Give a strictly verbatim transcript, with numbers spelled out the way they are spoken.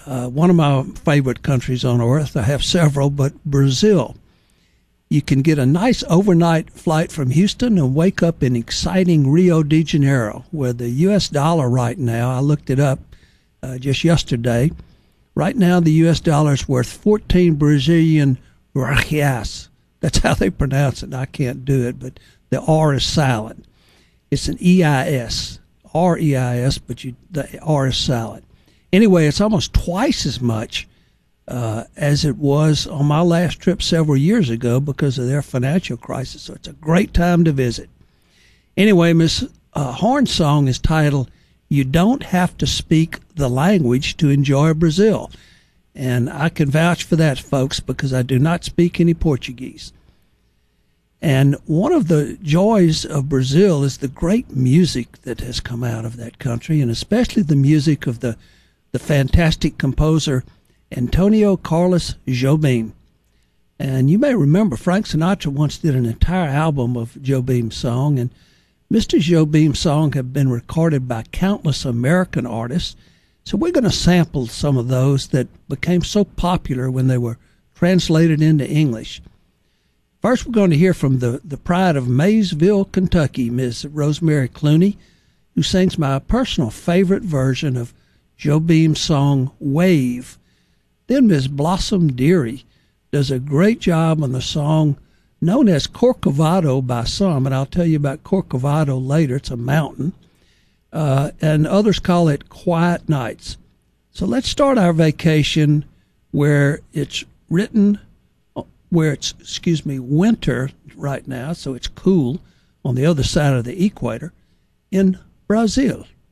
uh, one of my favorite countries on earth. I have several, but Brazil. You can get a nice overnight flight from Houston and wake up in exciting Rio de Janeiro, where the U S dollar right now, I looked it up uh, just yesterday, right now the U S dollar is worth fourteen Brazilian reais. That's how they pronounce it. I can't do it, but the R is silent. It's an E I S, R E I S, but you, the R is silent. Anyway, it's almost twice as much uh, as it was on my last trip several years ago because of their financial crisis. So it's a great time to visit. Anyway, Miss uh, Horn's song is titled, "You Don't Have to Speak the Language to Enjoy Brazil." And I can vouch for that, folks, because I do not speak any Portuguese. And one of the joys of Brazil is the great music that has come out of that country, and especially the music of the, the fantastic composer Antonio Carlos Jobim. And you may remember Frank Sinatra once did an entire album of Jobim's song, and Mister Jobim's song have been recorded by countless American artists. So we're going to sample some of those that became so popular when they were translated into English. First, we're going to hear from the, the pride of Maysville, Kentucky, Miss Rosemary Clooney, who sings my personal favorite version of Jobim's song, Wave. Then Miss Blossom Deary does a great job on the song known as Corcovado by some, and I'll tell you about Corcovado later. It's a mountain. Uh, and others call it Quiet Nights. So let's start our vacation where it's written, where it's, excuse me, winter right now, so it's cool on the other side of the equator, in Brazil.